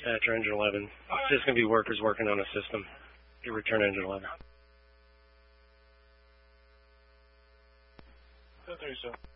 Dispatcher, engine 11. It's just going to be workers working on a system. You return engine 11. 1037.